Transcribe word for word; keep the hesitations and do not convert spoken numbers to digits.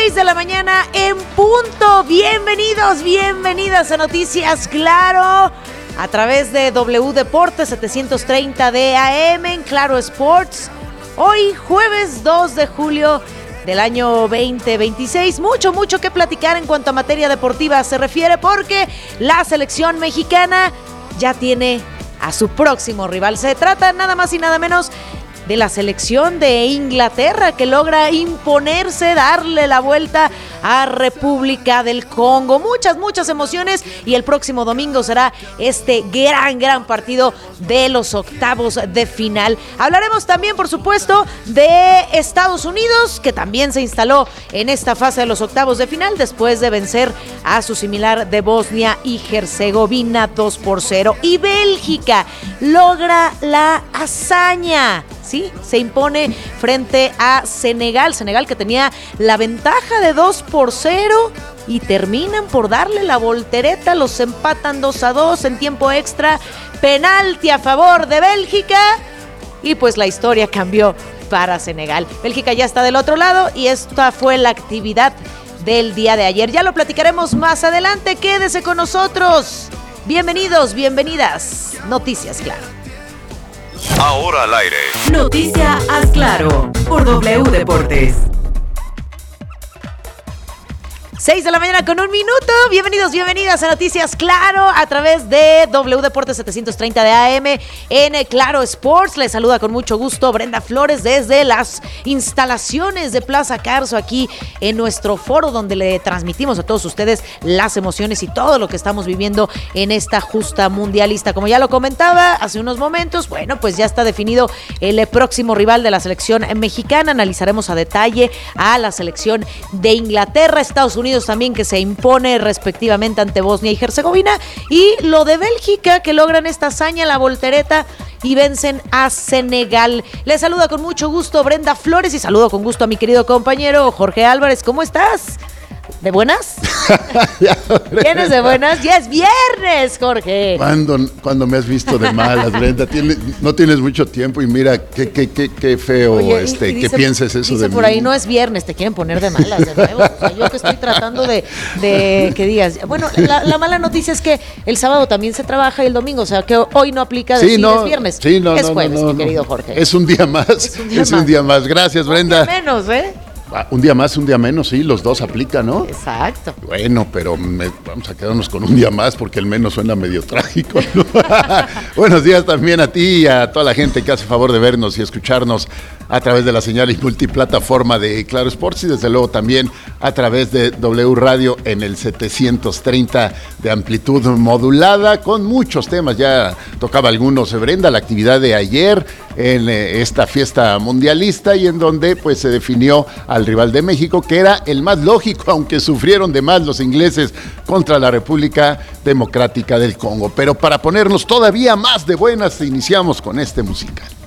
seis de la mañana en punto. Bienvenidos, bienvenidas a Noticias Claro a través de W Deportes setecientos treinta de A M en Claro Sports. Hoy jueves dos de julio del año veinte veintiséis. Mucho, mucho que platicar en cuanto a materia deportiva se refiere, porque la selección mexicana ya tiene a su próximo rival. Se trata nada más y nada menos de la selección de Inglaterra, que logra imponerse, darle la vuelta a República del Congo. Muchas, muchas emociones, y el próximo domingo será este gran, gran partido de los octavos de final. Hablaremos también, por supuesto, de Estados Unidos, que también se instaló en esta fase de los octavos de final después de vencer a su similar de Bosnia y Herzegovina dos por cero. Y Bélgica logra la hazaña. Sí, se impone frente a Senegal, Senegal que tenía la ventaja de dos por cero y terminan por darle la voltereta, los empatan dos a dos en tiempo extra, penalti a favor de Bélgica y pues la historia cambió para Senegal. Bélgica ya está del otro lado y esta fue la actividad del día de ayer. Ya lo platicaremos más adelante, quédese con nosotros. Bienvenidos, bienvenidas. Noticias Claro. Ahora al aire. Noticia Haz Claro por W Deportes. seis de la mañana con un minuto. Bienvenidos, bienvenidas a Noticias Claro a través de W Deportes setecientos treinta de A M en Claro Sports. Les saluda con mucho gusto Brenda Flores desde las instalaciones de Plaza Carso, aquí en nuestro foro donde le transmitimos a todos ustedes las emociones y todo lo que estamos viviendo en esta justa mundialista. Como ya lo comentaba hace unos momentos, bueno, pues ya está definido el próximo rival de la selección mexicana. Analizaremos a detalle a la selección de Inglaterra, Estados Unidos también, que se impone respectivamente ante Bosnia y Herzegovina, y lo de Bélgica, que logran esta hazaña, la voltereta, y vencen a Senegal. Les saluda con mucho gusto Brenda Flores y saludo con gusto a mi querido compañero Jorge Álvarez. ¿Cómo estás? ¿De buenas? ¿Tienes de buenas? Ya es viernes, Jorge. ¿Cuándo, cuando me has visto de malas, Brenda? Tienes, no tienes mucho tiempo y mira qué, qué, qué, qué feo. Oye, este, y, y que dice, pienses eso dice de por mí. ahí no es viernes, te quieren poner de malas de nuevo. O sea, yo que estoy tratando de, de que digas. Bueno, la, la mala noticia es que el sábado también se trabaja y el domingo, o sea que hoy no aplica decir sí, no, es viernes. Sí, no, es no, jueves, no, no, mi querido no. Jorge. Es un día más. Es un día, es más. Un día más. Gracias, Brenda. Un día menos, ¿eh? Un día más, un día menos, sí, los dos aplican, ¿no? Exacto. Bueno, pero me, vamos a quedarnos con un día más porque el menos suena medio trágico, ¿no? Buenos días también a ti y a toda la gente que hace favor de vernos y escucharnos a través de la señal y multiplataforma de Claro Sports, y desde luego también a través de W Radio en el setecientos treinta de amplitud modulada, con muchos temas. Ya tocaba algunos, Brenda, la actividad de ayer en eh, esta fiesta mundialista, y en donde pues se definió al rival de México, que era el más lógico, aunque sufrieron de más los ingleses contra la República Democrática del Congo. Pero para ponernos todavía más de buenas, iniciamos con este musical.